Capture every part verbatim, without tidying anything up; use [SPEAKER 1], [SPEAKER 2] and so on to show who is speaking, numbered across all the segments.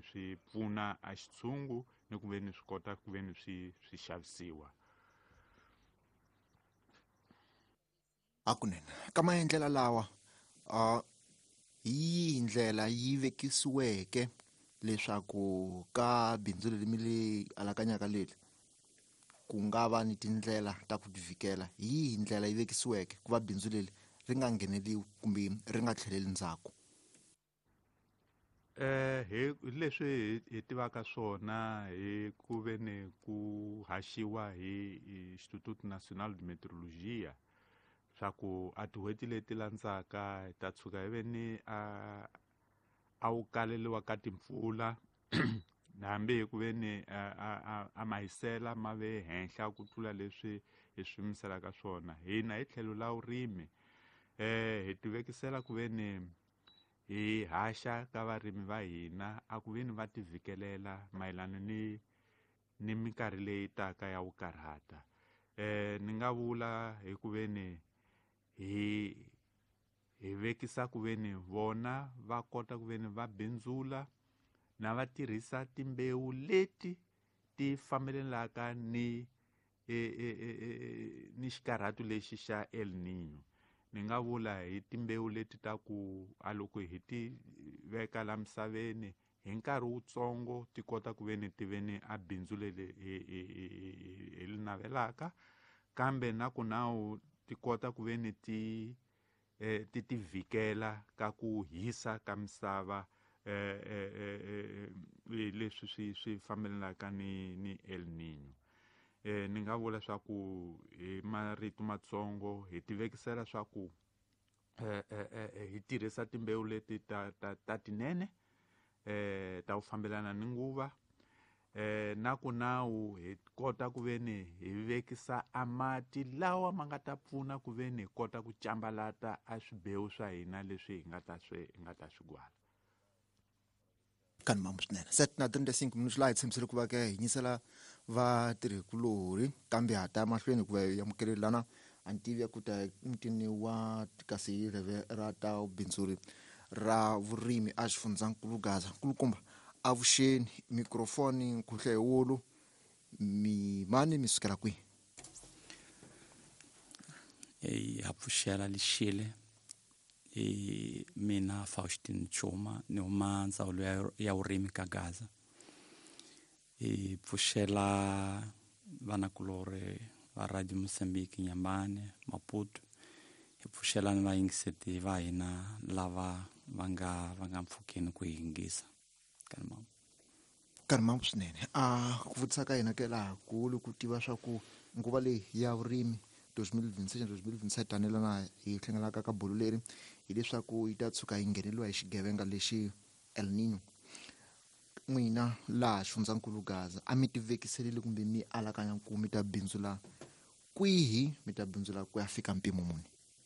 [SPEAKER 1] swi pfuna a xitshungu ni ku ve ni swi kota ku ve ni swi swi xavisiwa.
[SPEAKER 2] Hakunene ka maendlela lawa uh, hi ndlela yi vekisiweke leswaku ka bindzu leri mi li alakanyaka leri ku nga va ni tindlela ta ku tivikela, hi ndlela yi vekisiweke ku va bindzu leri ri nga ngheneliwi kumbe ri nga tlheleli ndzhaku?
[SPEAKER 1] Eh hi leswi hi tivaka swona hi ku ve ni ku haxiwa hi Institut National de Meteorologia swa ku a tin'hweti leti landzaka hi ta tshuka hi ve ni a a wu kaleliwa ka timpfula hambi hi ku ve ni a, a, a mahisela ma ve henhla ku tlula leswi hi swi miselaka swona. Hina hi tlhelo la vurimi eh hi tivekisela ku ve ni hi haxa ka varimi va hina a ku ve ni va ti vhikelela mayelana ni ni minkarhi leyi taka ya wu karhata. Eh ni nga vula hi ku ve ni hi hi vekisa ku ve ni vona va kota ku ve ni va bindzula na va tirhisa timbewu leti ti fambelanaka ni e, e, e, ni xikarhatu lexi xa El Nino. Ni nga vula hi timbewu leti ta ku a loko hi ti veka la misaveni hi nkarhi wutsongo ti kota ku ve ni ti ve ni a bindzu leri hi li navelaka, kambe na ku nawu ti kota ku ve ni ti eh, ti ti vhikela ka ku hisa ka misava eh, eh, eh, eh, leswi swi swi fambelanaka ni ni El Nino. Eh, ni nga vula swa ku hi marito matsongo hi ti vekisela swa ku eh, eh, eh, hi tirhisa timbewu leti ta, ta, ta tinene eh, ta ku fambelana ni nguva eh, na ku nawu hi kota ku ve ni hi vekisa a mati lawa ma nga ta pfuna ku ve ni hi kota ku cambalata a swibewu swa hina leswi hi nga ta swi hi nga ta swi gwala.
[SPEAKER 2] Kan mambo swinene set na thirty-five minutos laha hi tshembisile ku va ke hi yingisela vatirhikulori kambe ha ta mahlweni ku va hi amukelelana a ntivi ya ku ta mutini wa kasi hi reve ra ta bindzuri ra vurimi a xifundzankulu Gaza nkulukumba avuxeni microphone nkhuhle wulu mi mani mi sukela kwihi?
[SPEAKER 3] E apfuxela lixile e mina Faustin Chuma ni huma ndzawulo ya, ya vurimi ka Gaza. E pfuxela vanakulori va Radio Mozambique Nyambane Maputo, hi pfuxela ni vayingiseti va hina lava va nga va nga mpfhukeni ku yingisa kan mama
[SPEAKER 2] Kan mambo swinene a ku vutisa ka hina ke laha kulu ku tiva swa ku nguva leyi ya vurimi twenty twenty-six twenty twenty-seven tanelana hi hlengelaka ka bolo leri hileswaku yi ta tshuka yi ngheneliwa hi xigevenga lexi El Nino. N'wina laha xifundzankulu Gaza a mi ti vekiselile kumbe mi alakanya ku mi ta bindzula kwihi, mi ta bindzula ku ya fika mpimo muni?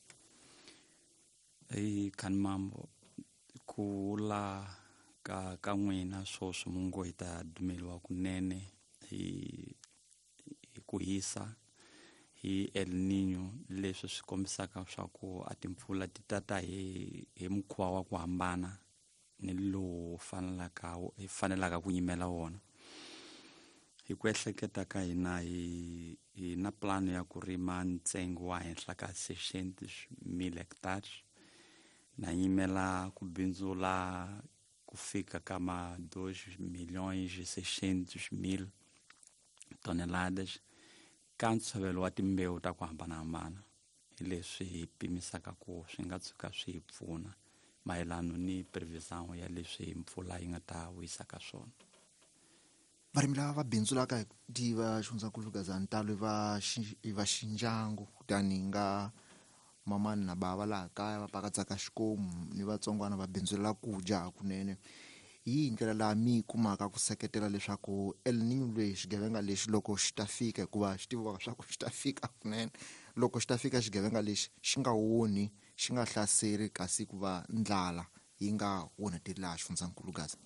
[SPEAKER 3] e kan mambo ku la ka ka n'wina swo swimungo hi ta dumeliwa kunene hi ku hisa hi El Nino, leswi swi kombisaka swa ku a timpfula ti tata hi hi mukhuva wa ku hambana ni lowu fanelaka hi fanelaka ku yimela wona. Hi ku ehleketa ka hina hi hi na plano ya ku rima ntsengo wa henhla ka sixty mil hectares na yimela ku bindzula ku fika ka ma two milhões e seiscentos mil toneladas ka ntshovelo wa timbewu ta ku hambanahambana. Hi leswi hi pimisaka ku swi nga tshuka swi hi pfuna mayelana ni prevision ya leswi mpfula yi nga ta wisaka swona.
[SPEAKER 2] Varimi lava va bindzulaka hi tiva xifundzankulu Gaza ntalo va va xindyangu kutani nga mamani na bava laha kaya va pakatsaka xikomu ni vatsongwana va bindzulela ku dya kunene. Hi ndlela laha mi kumaka ku seketela leswaku El Nino lweyi xigevenga lexi loko xi ta fika hikuva xi tivaka swa ku xi ta fika kunene, loko xi ta fika xigevenga lexi xi nga woni xi nga hlaseri kasi ku va ndlala yi nga onheteli laha xifundzankulu Gaza?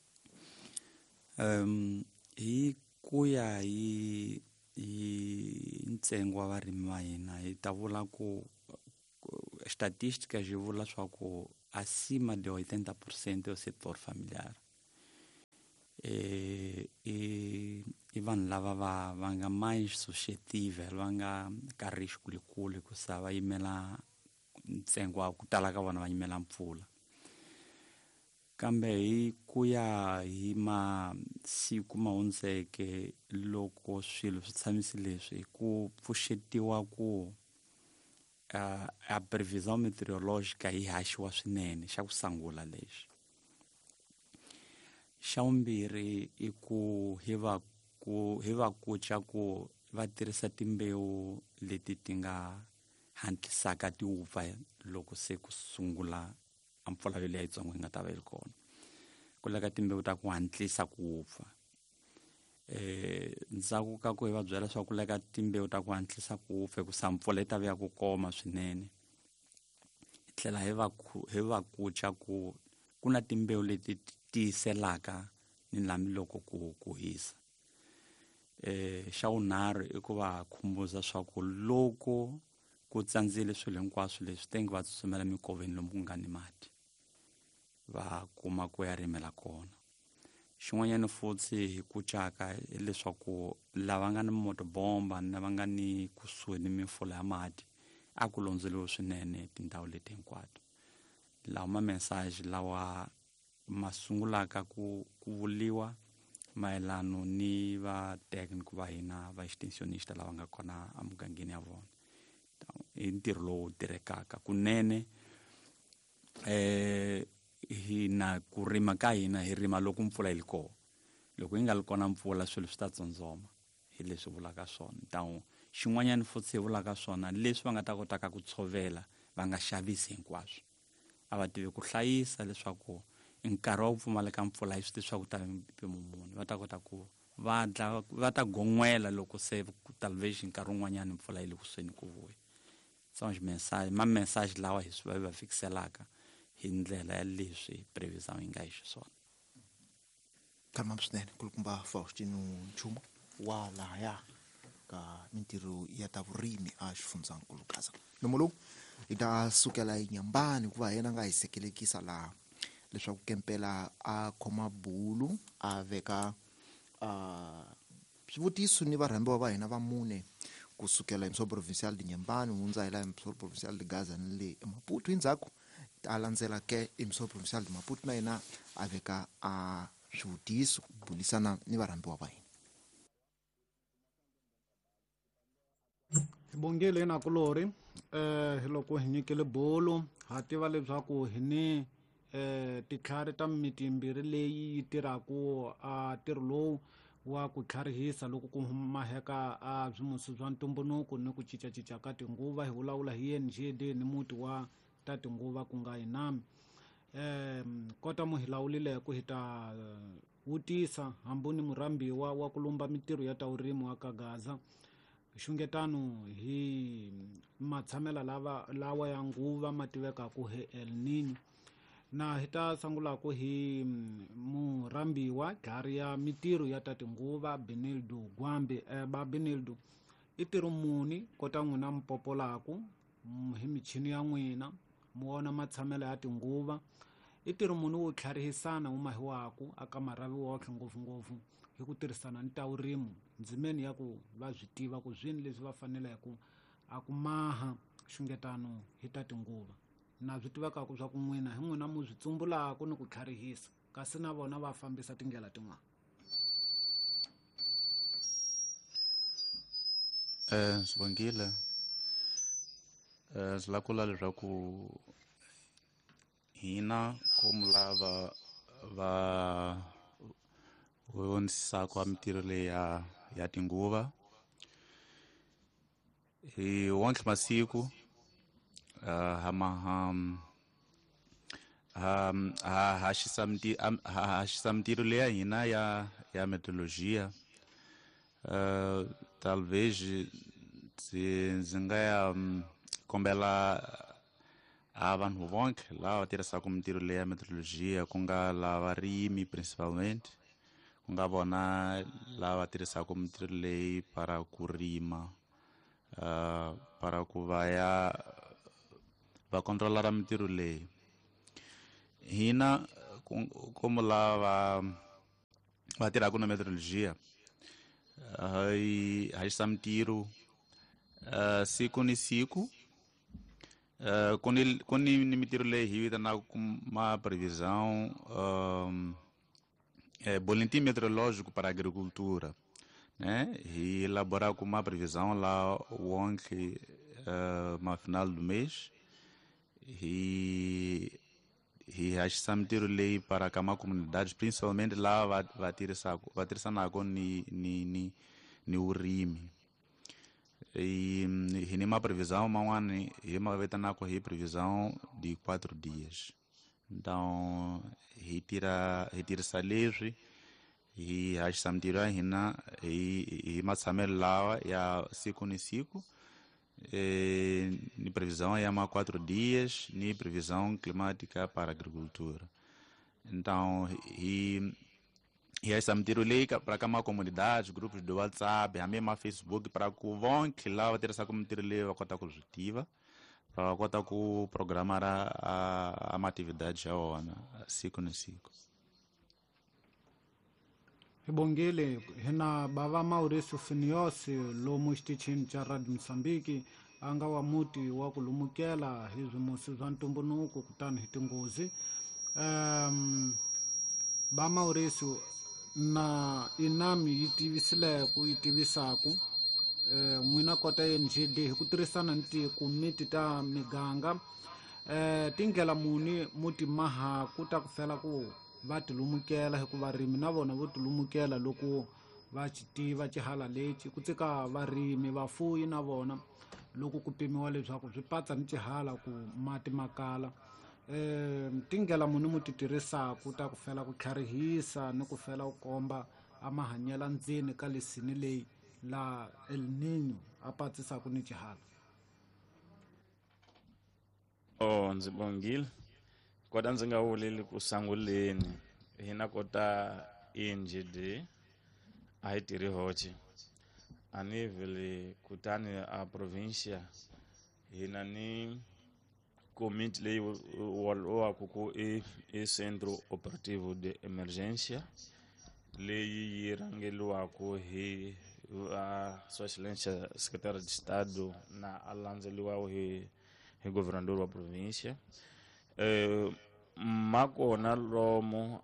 [SPEAKER 3] Um, hi ku ya hi hi ntsengo wa varimi va hina hi ta vula ku statistica ji vula swa ku acima de eighty percent do setor familiar e, i, i vanhu lava va va nga mais suscetível va nga ka risku likulu ku sa va yimela ntsengo wa ku tala ka vona va yimela mpfula kambe hi ku ya hi masiku ma hundzeke loko swilo swi tshamisi leswi ku pfuxetiwa ku uh, a previsão meteorológica yi haxiwa swinene xa ku sangula lexi xa vumbirhi i ku hi va ku hi va kuca ku va tirhisa timbewu leti ti nga hatlisaka ti wupfa loko se ku sungula a mpfula yo leya yitsongo yi nga ta va yi ri kona ku leka timbewu ta ku hatlisa ku wupfa eh ndzhaku ka ku hi va byela leswaku ku leka timbewu ta ku hatlisa ku wupfa ku sa mpfula yi ta vuya ku koma swinene hi tlhela hi va hi va kuca ku ku na timbewu leti tiyiselaka ni lami loko ku ku hisa eh xa vunharhu i ku va khumbuza swa ku loko ku tsandzile swilo hinkwaswo leswi tengi va tsutsumela mikoveni lomu ku nga ni mati va kuma ku ya rimela kona xin'wanyana futhi hi kucaka leswaku lava nga ni motobomba na va nga ni kusuhi ni mifula ya mati a ku londzeliwe swinene tindhawu leti hinkwato lawa ma message lawa ma sungulaka ku ku vuliwa mayelano ni va technical va hina va extensionista lava nga kona emugangeni ya vona i ntirho lowu tirhekaka kunene eh hina ku rima ka hina hi rima loko mpfula yi kona loko yi nga ri kona mpfula swilo swi ta tsotsoma hi leswi vulaka swona tawu xin'wanyana futhi hi vulaka swona leswi va nga ta kotaka ku tshovela va nga xavisi hinkwaswo a va tivi ku hlayisa leswaku nkarhi wa ku pfumaleka mpfula hi swi tivi swa ku tala mpimo muni va ta kota ku va va ta gon'wela loko se ku television nkarhi wun'wanyana mpfula yi le kusuhi ku vuya so message ma message lawa hi swi va fikselaka hi ndlela ya leswi previsão yi nga hi xiswona
[SPEAKER 2] kama swinene kulukumba Faustino Nchumu wa lahaya ka mintirho ya ta vurimi a xifundzankulu Gaza nomu lowu hi ta sukela eNyambani ku va yena nga hi sekelekisa laha leswaku kempela a khoma bulu a veka a swivutiso ni varhambiwa va hina va mune kusukela eMsopo Provincial de Nyambani hundza hi la eMsopo Provincial de Gaza ni le eMaputo endzhaku ta landzela ke eMsopo Provincial de Maputo na yena a veka a swivutiso ku bulisana ni varhambiwa va hina.
[SPEAKER 4] Bongile ina kulori eh loko hi nyikele bolo ha tiva leswaku hi ni eh titlhari ta mitimbiri leyi tirhaku a tirho lowu wa ku tlharihisa loko ku maheka a swimusi swa ntumbuluko ni ku cincacinca ka tinguva hi vulavula hi N G D ni muti wa ta tinguva ku nga hinami eh kota mo hilawulile ku hita vutisa hambuni murambiwa wa ku lumba mitirho ya tawurimi wa ka Gaza xungetano hi matshamela lava lawa ya nguva mativeka ku he El Niño na hita sangula ku hi murambiwa gari ya mitirho ya tatinguva Benildo Gwambe eh, ba Benildo itiro muni kota n'wina mpopolaku hi michini ya n'wina muona matsamela ya tinguva itiro muni wo tlharihisana umahiwaku aka maravi wotlhe ngopfungopfu hi ku tirhisana ni tawurimu ndzimeni ya ku va swi tiva ku zwini leswi va faneleku a ku maha xungetano hi ta tinguva na swi tivaka ku swa ku n'wina hi n'wina mu swi tsumbulaku ni ku tlharihisa kasi na vona va fambisa tindlela tin'wana
[SPEAKER 1] eh Sibongile eh silakula leswaku hina como lava va vonisaka kwa mitirho leyi ya ya tinguva hi wonke masiku uh, hama um, um, ha haxisa mitirho ha haxisa mitirho leyi hina ya ya meteorologia uh, talvez ndzi nga ya um, kombela a vanhu vonke lava tirhisaka mitirho leyi ya meteorologia ku nga lava rimi principalmente ku nga vona lava tirhisaka mitirho leyi para ku rima uh, para ku va ya va controlara mitirho leyi hina como lava
[SPEAKER 3] va tirhaka na meteorologia hi haxa mintirho uh, siku ni siku uh, ku ni ku ni ni mintirho leyi hi vitanaka ma previsão um, é, boletim meteorológico para a agricultura, né? E elaborar com uma previsão lá ontem, uh, no final do mês, e e acho que meter lei para a comunidades, principalmente lá vai vai ter essa vai ter essa nago ni ni ni ni urime e e nem uma previsão, mas uma e uma vai ter na correr previsão de quatro dias. Então retira retira essa lei e acho que meter aí na e e mas saber lá ya siku ni siku. É, ni previsão é há quatro dias, ni previsão climática para a agricultura. Então, e, e essa meter lei para cá uma comunidade, grupos do WhatsApp, a mesma Facebook, para que vão que lá vai ter essa comunidade lei a cota consultiva, para a cota com programar a, a, a uma atividade a ona, siku no siku.
[SPEAKER 4] Hibongile hina baba Maurício Finiosi lomu xitichini cha Radio Msambiki anga wa muti wa kulumukela hizo musi za ntumbunuku kutani hitingozi. Um, ba Maurício na inami yitivisile ku yitivisaku uh, mwina kota N G D hikutirhisana nti kumiti ta miganga uh, tingela muni muti maha kuta kufela ku va tilumukela hi ku varimi na vona vo tilumukela loko va ci tiva cihala lexi ku tsika varimi vafuyi na vona loko ku pimiwa leswaku swi patsa ni cihala ku mati makala um tingela muni mu ti tirhisaku ta ku fela ku tlharihisa ni ku fela ku komba a mahanyela ndzeni ka lesini leyi la El Niño a patsisaku ni cihala.
[SPEAKER 5] Oh, ndzi bongile kota ndzi nga vuleli ku sanguleni hina kota N G D a hi tirhi hoxe a ni vele kutani a provincia hina ni committee leyi waku ku i i centro operativo de emergência leyi yi rangeliwaku hi a sua excelência secretário de estado na a landzeliwaku hi hi governador wa província. Eh, makona lomo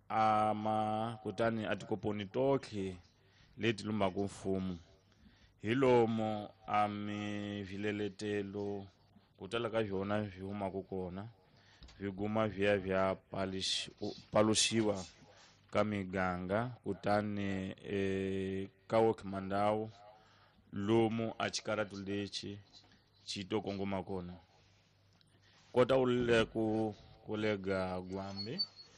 [SPEAKER 5] ama kutani atikoponi tokhi leti lumbaku mfumo hi lomo a mivileletelo kutala ka vyona vi humaku kona viguma vya vya paluxiwa ka miganga kutani eh, ka wokimandhawu lomu a cikaratu lexi ci to kongoma kona kota ule ku colega Guambe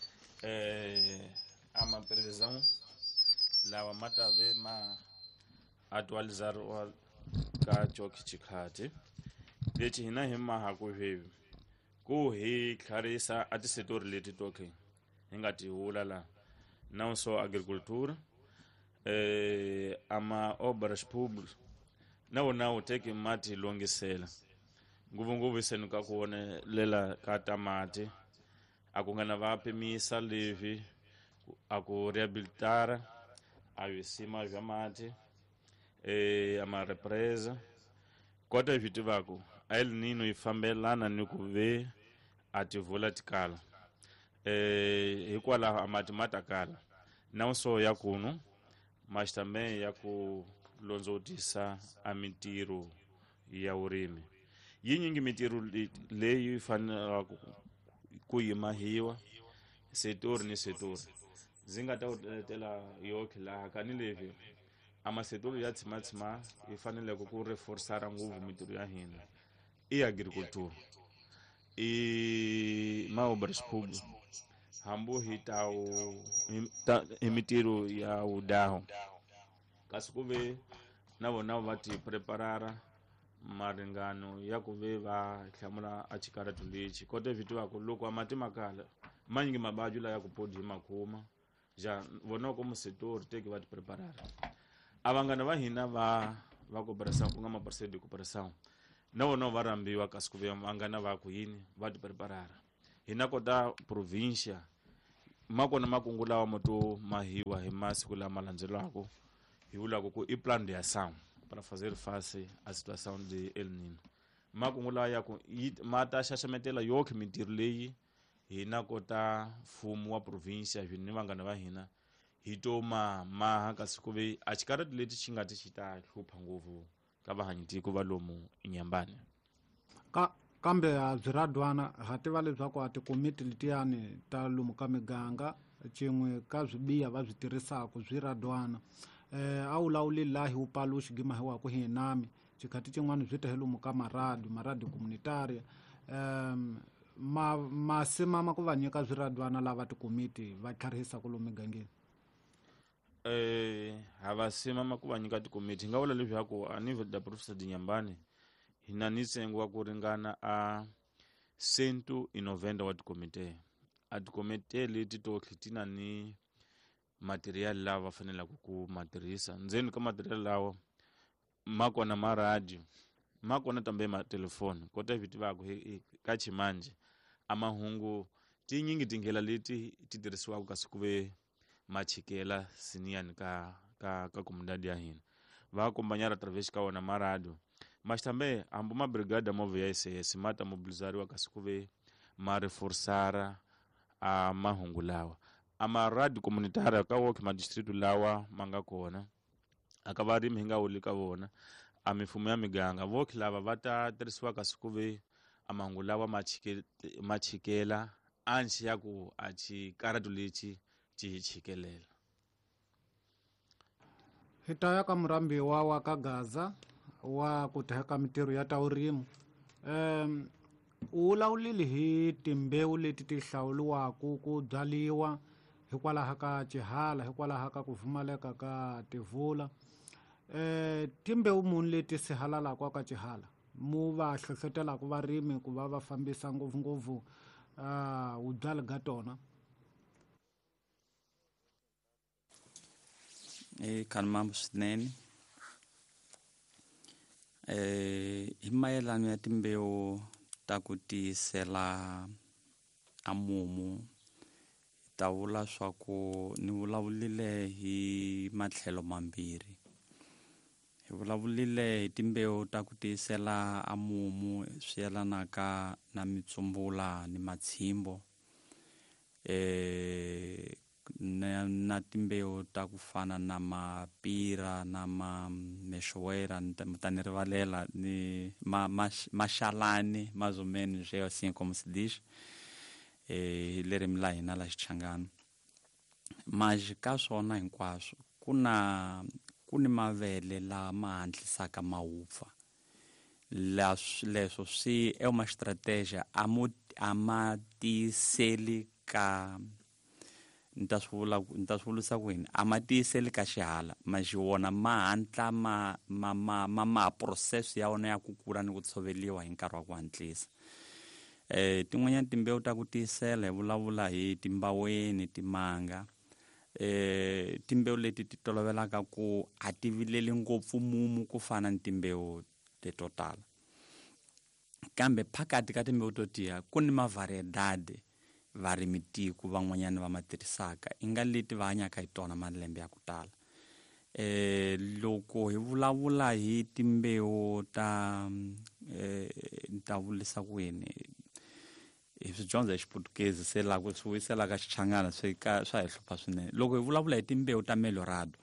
[SPEAKER 5] eh ama previsão lawa matave ma atualizar wa ka choki chikhati leti hina hima ha ku hevi ku hi kharisa ati setor leti toke ingati hulala não só agricultura eh ama obras públicas não não teke mati longisela nguvunguvu senu ka kuone lela ka tamati aku nga na va pimisa levi aku rehabilitar a visima vya mati eh ama represa kota vitivako a El Niño ifambelana ni ku ve ati volatikala eh hikwala amati matakala não só ya kuno mas também ya ku lonzotisa a mitiro ya urimi yinyingi mitiro leyi fanela ku yimahiwa setor ni setor zinga ta tela yoke la kanilevi ama setor ya tsimatsima ifanele ku reforçar nguvu mitiro ya hina i agriculture i maobras públicas hambo hitao imitiro ya udaho kasikuve navo navo vati preparara maringano ya kuve va hlamula a cikaratu lexi kote vitivako loko amati makala manyingi mabajula ya kupodi makuma ja vonako musetor teki vati preparara avangana va hina va va cooperação ku nga maparcelo de cooperação na vona va rambiwa kasikuve vangana va ku yini vati preparara hina kota província ma kona makungu lawa mo to mahiwa hi masiku lama landzelaka hi vulaka ku i plan de ação para fazer face à situação de El Niño. Makungu lawa ya ku ma ta xaxametela yoke mintirho leyi hina kota mfumo wa província ni vangana va hina hi to ma maha kasi ku ve a xikarati leti xi nga ti xi ta hlupha ngopfu ka vahanyitiko va lomu Inhambane.
[SPEAKER 4] ka kambe a byi radwana ha tiva leswaku a tikomiti letiyani ta lomu ka miganga cin'we ka byi biya va byi tirhisaka byi radwana eh a wu lawuli lahi wu palu xigimahiwaku hi nami xikhati cin'wana byi ta hi lomu ka maradi maradi communitaria um ma masimama ku va nyika byi radwana lava tikomiti va tlharihisa ku lomu migangeni.
[SPEAKER 5] Eh hava simama ku va nyika tikomiti nga vula leswaku a nível da província de Inhambane hi na ni ntsengo wa ku ringana a cento e noventa wa tikomite a tikomite leti to tlhetina ni material lawa fanelaka ku matirhisa ndzeni ka material lawa ma kona ma radio ma kona tambe ma telefoni kota hi tivaka ka chimanje a mahungu tinyingi tingela leti ti tirhisiwaka kasi ku ve machikela siniyani ka ka ka comunidade ya hina va kombanyara através ka wona ma radio mas também ambo ma brigada move ya S S mata mobilizariwa kasi ku ve ma reforçara a mahungu lawa a ma radio comunitária ka woke ma distrito lawa manga kona aka varimi hi nga wuli ka vona a mifumo ya miganga voki lava va ta tirhisiwa kasi ku ve a mahungu lawa ma chikela anxi ya ku a xikaratu lexi xi hi chikelela.
[SPEAKER 4] Hi ta ya ka murambiwa wa ka Gaza wa ku teka mitirho ya ta vurimi um u vulavulile hi timbewu leti ti hlawuliwaku ku byaliwa hikwalaho ka cihala hikwalaho ka ku pfumaleka ka tivula eh timbewu muni leti sihalalaka ka cihala mu va hlohlotelaka varimi ku va va fambisa ngopfungopfu uh, vubyali ga tona.
[SPEAKER 3] E kan mambo swinene eh hi mayelana ya timbewu ta ku tiyisela a mumu ta vula swa ku ni vulavulile hi matlhelo mambirhi hi vulavulile hi timbewu ta ku tiyisela a mumu swi yelanaka na mitsumbula ni matshimbo eh na, na timbewu ta ku fana na mapira na ma mexoera ni rivalela ni ma, ma, maxalani mais ou menos é assim como se diz eh lerimi la hina la Xichangana mas ka swona hinkwaswo ku na ku ni mavele lama hatlisaka mawupfa leswo swi é uma estratégia a mo a ma tiyiseli ka nta swivula nta swivulisa ku yini a ma tiyiseli ka xihala ma xi wona ma hantla ma ma ma ma ma process ya wona ya ku kula ni ku tshoveliwa hi nkarhi wa ku hantlisa eh tin'wanyana timbewu ta ku tiyisela hi vulavula hi timbaweni timanga eh timbewu leti ti tolovelaka ku a ti vileli ngopfu mumu ku fana ni timbewu teto tala kambe phakati ka timbewu to tiya ku ni mavariedade varimitiko van'wanyana va ma tirhisaka i nga leti va hanyaka hi tona malembe ya ku tala eh loko hi vulavula hi timbewu ta eh ta vulisa ku yini hi swi dyondza hi Xiputukezi se la ku swi wisela ka Xichangana swi ka swa hi hlupha swinene loko hi vulavula hi timbewu ta melorado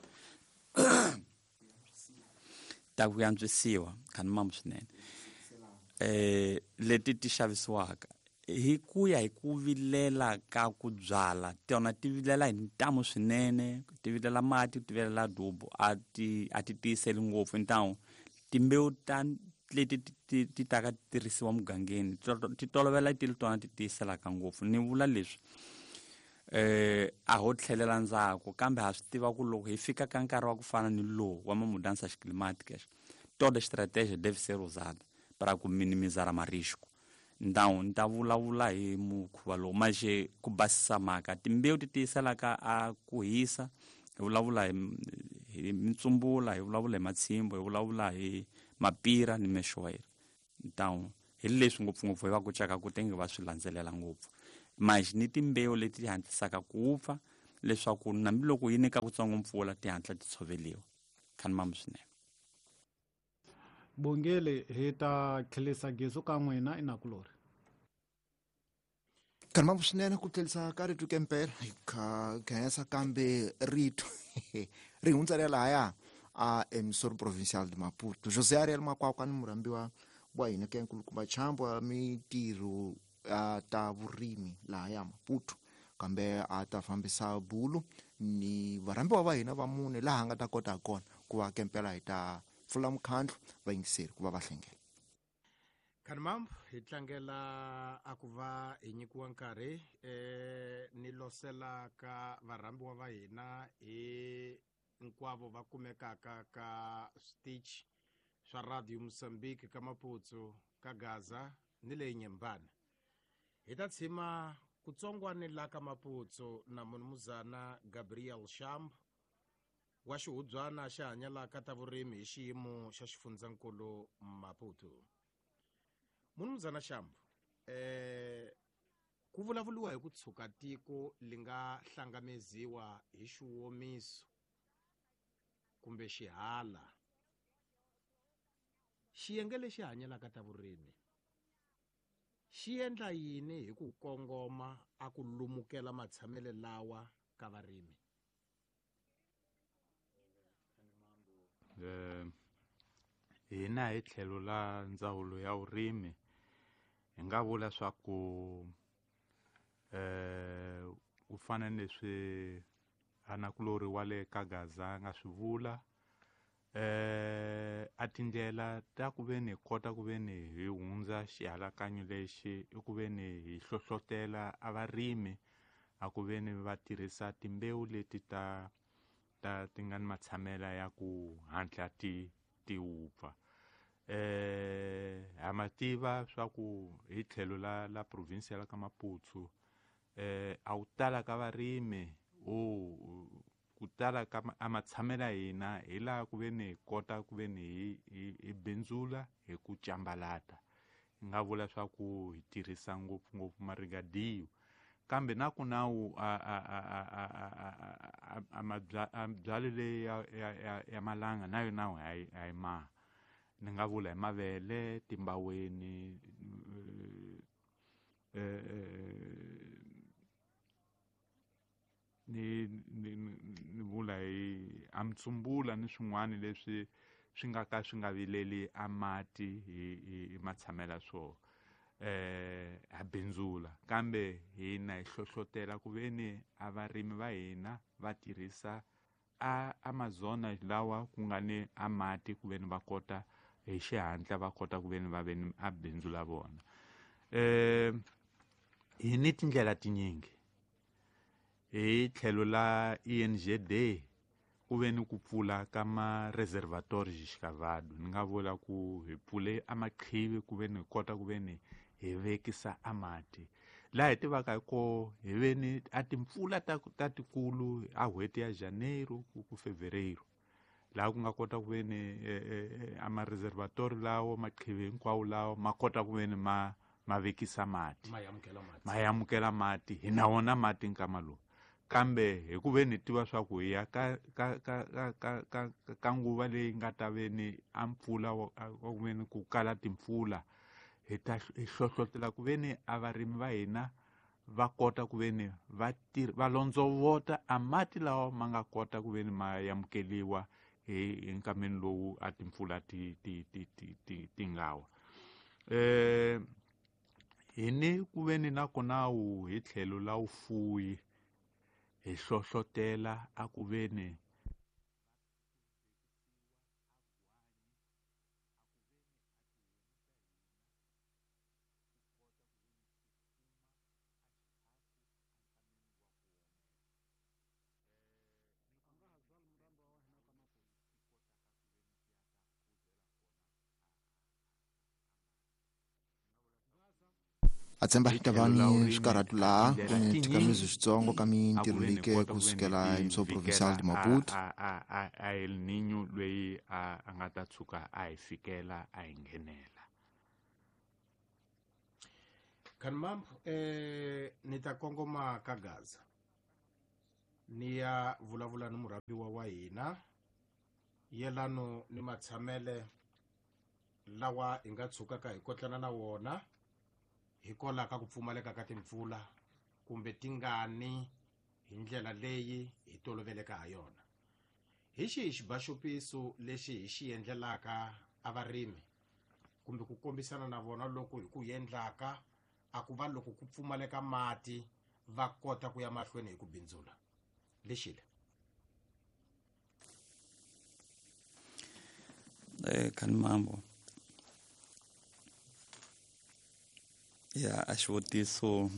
[SPEAKER 3] ta ku yantswisiwa khani mambo swinene eh leti ti xavisiwaka hi ku ya hi ku vilela ka ku byala tona ti vilela hi ntamu swinene ti vilela mati ti vilela dubo a ti a ti tiyiseli ngopfu ntamu timbewu ta leti ti ti ta ka tirhisiwa mugangeni ti tolovela ti tona ti tiyiselaka ngopfu ni vula leswi eh a ho tlhelela ndzhaku kambe ha swi tiva ku loko hi fika ka nkarhi wa ku fana ni lowu wa mudança climática toda estratégia deve ser usada para ku minimizar risco então ni ta vulavula hi mukhuva lowu maxe ku basisa mhaka timbewu ti tiyiselaka a ku hisa hi vulavula hi mitsumbula hi vulavula hi matshimbo hi vulavula hi mapira ni mexoera então hi leswi ngopfungopfu hi va ku chaka ku tengi va swi landzelela ngopfu mas ni timbewu leti ti hatlisaka ku pfa leswaku nambiloko yi nyika kutsongo mpfula ti hatla ti tshoveliwa. Khani mama swinene.
[SPEAKER 4] Bongele hi ta tlhelisa geso ka n'wina inakulori.
[SPEAKER 2] Khani mama swinene ku tlhelisa ka rito kempela hi kha khensa kambe rito ri hundza ri lahaya a emisori provincial de Maputo. José Ariel Makwakwa ni murambiwa wa hina ke nkulukumba chambo wa mintirho ta vurimi lahaya Maputo, kambe a ta fambisa bulu ni varambiwa va hina va mune laha nga ta kota kona ku va kempela hi ta pfula mukhandlo va yingiseri ku va va hlengela.
[SPEAKER 6] Khani mambo hi tlangela a ku va hi nyikiwa nkarhi eh, ni losela ka varambiwa va hina hi hinkwavo va kumekaka ka switichi swa radio Mozambique ka Maputo, ka Gaza ni le Nyembane. Hi ta tshima kutsongwani la ka Maputo na munumuzana Gabriel Shambo wa xihubyana xa hanyalaka ta vurimi hi xiyimo xa xifundzankulu Maputo. Munumuzana Shambo, eh, ku vulavuliwa hi ku tshuka tiko li nga hlangameziwa hi xiwomiso kumbe xihala. Xiyenge lexi hanyalaka ta vurimi xi endla yini hi ku kongoma a ku lumukela matshamele lawa ka varimi?
[SPEAKER 1] Eh, hina hi tlhelo la ndzawulo ya vurimi hi nga vula swa ku eh ku fana leswi anakulori wa le ka Gaza nga swi vula, eh a tindlela ta ku veni hi kota ku veni hi hundza xihalakanyo lexi i ku veni hi hlohlotela a varimi a ku veni va tirhisa timbewu leti ta ta ti nga ni matshamela ya ku hatla ti ti upfa. Eh ha mativa swa ku hi tlhelo la la province ya ka Maputo eh a wu tala ka varimi o ku tala ka amatshamela hina hi la ku veni hi kota ku veni hi hi benzula hi ku cambalata. Hi nga vula swa ku hi tirhisa ngopfungopfu marigadiyo, kambe na ku nawu a a a a a mabyalo leyi ya ya ya malanga nayo nawu hayi hayi ma ni nga vula hi mavele, timbaweni, eh ni ni ni vula hi amtsumbula ni swin'wana leswi swi nga ka swi nga vileli a mati hi matshamela swo eh ha benzula. Kambe hina hi hlohlotela ku veni a varimi va hina va tirhisa a amazona lawa ku nga ni a mati ku veni va kota hi xihatla va kota ku veni va veni a benzula vona. Eh hi ni tindlela tinyingi hi tlhelo la E N G D ku veni ku pfula ka ma reservatori xikavado. Ni nga vula ku hi pfule a maqhivi ku veni hi kota ku veni hi vekisa a mati la hi tivaka hi ko hi veni a timpfula ta ta tikulu a hweti ya Janeiro ku ku Fevereiro laha ku nga kota ku veni a ma reservatori lawo maqhivi hinkwawo lawo ma kota ku veni ma ma vekisa mati ma yamukela mati hi na wona mati nkama lowu. Kambe hi ku veni tiva swa ku hi ya ka ka ka ka ka ka nguva leyi nga ta veni a mpfula wa ku veni ku kala timpfula hi ta hi hlohlotela ku veni a varimi va hina va kota ku veni va va londzovota a mati lawa ma nga kota ku veni ma yamukeliwa hi nkameni lowu a timpfula ti ti ti ti ti ti nga wa. Eh hi ni ku veni na konawu hi tlhelo la ufuyi hi hlohlotela a ku veni
[SPEAKER 2] a tshemba ta va ni swikarhatu laha ni tikamizi switsongo ka mintirho leyike kusukela emisoro provincial de Maputo.
[SPEAKER 1] a El Niño lweyi a nga ta tshuka a hi fikela a hi nghenela.
[SPEAKER 6] Kanmambo, eh, ni ta kongoma ka Gaza ni ya vulavula ni murhambiwa wa hina yelano ni matshamele lawa hi nga tshukaka hi kotlana na wona hikwalaho ka ku pfumaleka ka timpfula kumbe tingani hi ndlela leyi hi toloveleka ha yona. Hi xihi xibaxopiso lexi hi xi endlelaka a varimi kumbe ku kombisana na vona loko hi ku endlaka a ku va loko ku pfumaleka mati va kota ku ya mahlweni hi ku bindzula lexile?
[SPEAKER 3] Eh, Kanmambo, ya a xivutiso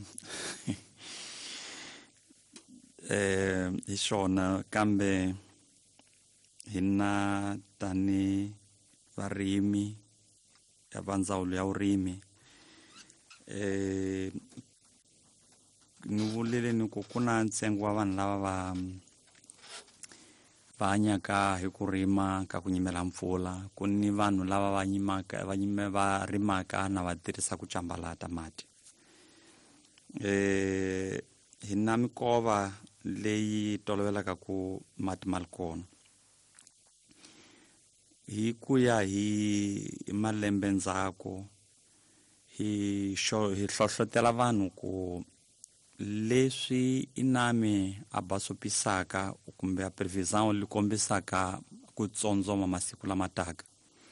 [SPEAKER 3] eh hi xona kambe hi na tani varimi ya va ndzawulo ya vurimi eh ni vulele ni ku ku na ntsengo wa vanhu lava va va hanyaka hi ku rima ka ku nyimela mpfula, ku ni vanhu lava va yimaka va nyime va rimaka na va tirhisa ku cambalata mati. Eh hi na mikova leyi tolovelaka ku mati ma ri kona. Hi ku ya hi malembe ndzhaku hi xo hi hlohlotela vanhu ku leswi inami a basopisaka kumbe a previsão li kombisaka ku tsondzoma masiku lama taka,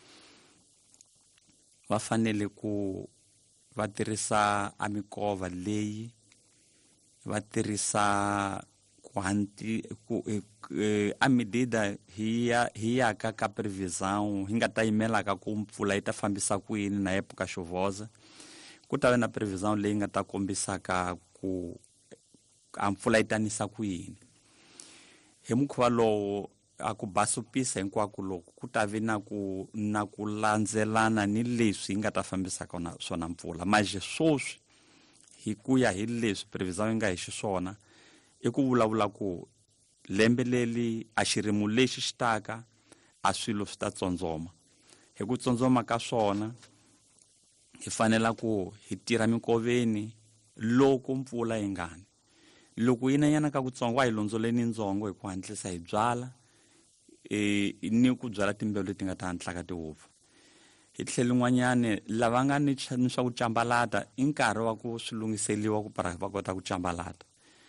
[SPEAKER 3] va fanele ku va tirhisa a mikova leyi va tirhisa ku hanti ku a medida hi ya hi ya ka ka previsão hi nga ta yimelaka ku mpfula yi ta fambisa ku yini na epoca chuvosa, ku ta va na previsão leyi nga ta kombisaka ku a mpfula yi tanisa ku yini. Hi mukhuva lowu a ku basopisa hinkwako loko ku ta vi na ku na ku landzelana ni leswi hi nga ta fambisaka na swona mpfula, maje swoswi hi ku ya hi leswi previsão yi nga hi xiswona i ku vulavula ku lembe leli a xirimo lexi xi taka a swilo swi ta tsondzoma. Hi ku tsondzoma ka swona hi fanela ku hi tirha mikoveni loko mpfula yi nga ni. Loko yi nanyana ka ku tsongo hi londzoleni ndzongo hi ku hantlisa hi byala e ni ku byala timbewu leti nga ta hantlaka ti hupfa. Hi tlhelo n'wanyane lava nga ni swa ku cambalata i nkarhi wa ku swi lunghiseliwa ku para va kota ku cambalata.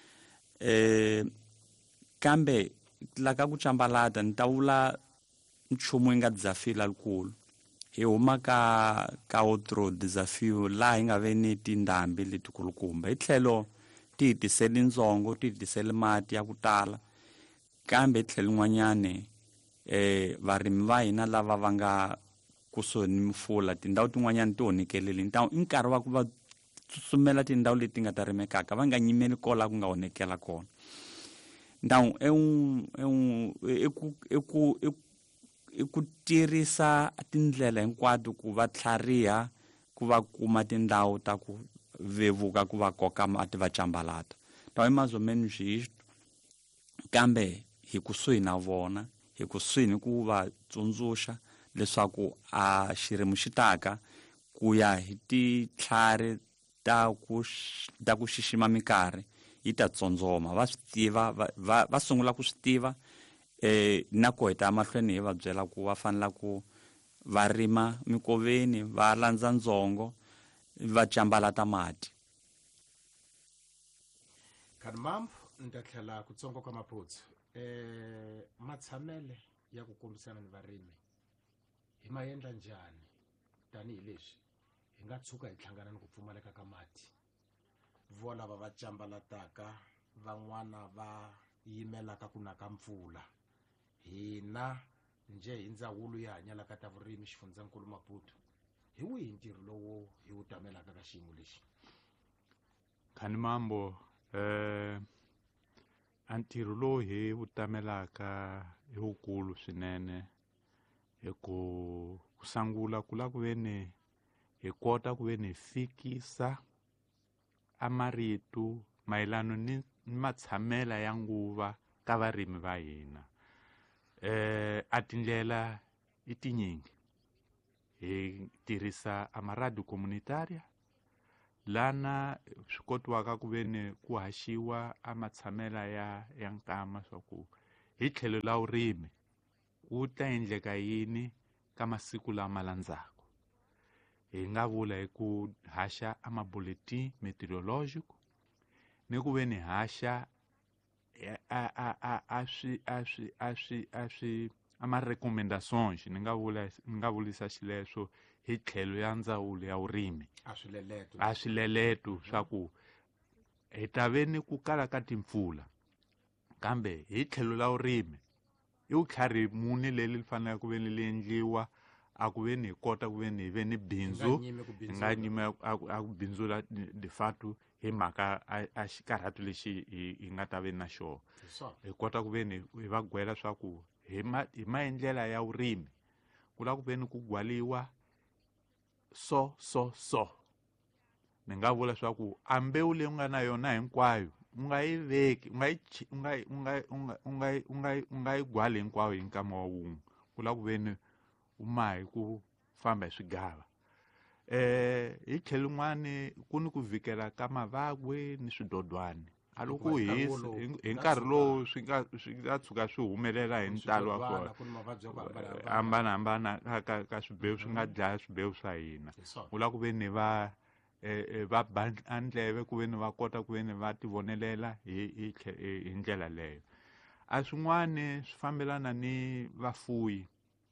[SPEAKER 3] Eh kambe la ka ku cambalata ni ta vula nchumu yi nga desafio lukulu. Hi huma ka ka outro desafio laha hi nga ve ni tindhambi letikulukumba, hi tlhelo ti hi tiseli ndzongo ti hi tiseli mati ya ku tala, kambe hi tlhelo n'wanyane eh varimi va hina lava va nga kusuhi ni mpfula tindhawu tin'wanyana ti onhekeleli, i nkarhi wa ku va tsutsumela tindhawu leti nga ta rimekaka va nga nyimeli kola ku nga onhekela kona. Ndawu e un e un e ku i ku tirhisa tindlela hinkwato ku va tlhariha ku va kuma tindhawu ta ku vevuka ku va koka mati va cambalata. Tawu i mais ou menos isto, kambe hi kusuhi na vona hi kusuhi ni ku va tsundzuxa leswaku a xirimo xi taka ku ya hi titlhari ta ku ta ku xixima minkarhi yi ta tsondzoma. Va swi tiva va va sungula ku swi tiva eh na ku heta mahlweni hi va byela ku va fanela ku va rima mikoveni va landza ndzongo va cambalata mati.
[SPEAKER 6] Kanmambo, ni ta tlhela ku tsongo ka maputsu eh matshamele ya ku kombisana ni varimi hi ma endla njhani tanihileswi hi nga tshuka hi hlangana ni ku pfumaleka ka mati, vo lava va cambalataka van'wana va yimelaka ku na ka mpfula. Hina nje hi ndzawulo ya hanyalaka ta vurimi xifundzankulu Maputo, hi wihi ntirho lowu hi wu tamelaka ka xiyimo lexi?
[SPEAKER 1] Kanmambo, eh a ntirho lowu hi wu tamelaka i wukulu swinene hi ku sangula ku la ku ve ni hi kota ku ve ni fikisa a marito mayelana ni matshamela ya nguva ka varimi va hina. Eh a tindlela i tinyingi hi tirhisa a maradio comunitaria lana swi kotiwaka ku veni ku haxiwa a matshamela ya ya nkama swa ku hi tlhelo la vurimi ku ta endleka yini ka masiku lama landzaka. Hi nga vula hi ku haxa a mabuletin meteorologico ni ku ve ni haxa a a a a swi a swi a swi a swi a ma-recommendations ni nga vula ni nga vulisa xileswo hi tlhelo ya ndzawulo ya vurimi
[SPEAKER 6] a swileleto
[SPEAKER 1] a swileleto swa ku hi ta ve ni ku kala ka timpfula kambe hi tlhelo la vurimi i vutlhari muni leli fanele ku ve ni li endliwa a ku ve ni hi kota ku ve ni hi ve ni bindzu hi nga nyime a ku bindzula de facto hi mhaka a xikarhato lexi hi nga ta ve na xona. Hi kota ku ve ni hi va gwela swa ku hi ma hi maendlela ya vurimi ku la ku ve ni ku gwaliwa so so so ni nga vula swa ku a mbewu leyi u nga na yona hinkwayo u nga yi veki u nga yi u nga u nga u nga u nga u nga u nga yi gwali hinkwayo hi nkama wa wun'we ku la ku ve ni u mahi ku famba hi swigava. Eh hi tlhelo rin'wani ku ni ku vhikela ka mavagwe ni swidodwana a loko hisa hi nkarhi lowu swi nga swi nga tshuka swi humelela hi ntalo wa kona hambanahambana ka ka swibewu swi nga dlaya swibewu swa hina ku la ku ve ni va eh va ba andleve ku ve ni va kota ku ve ni va ti vonelela hi hi ndlela leyo. A swin'wani swi fambelana ni vafuyi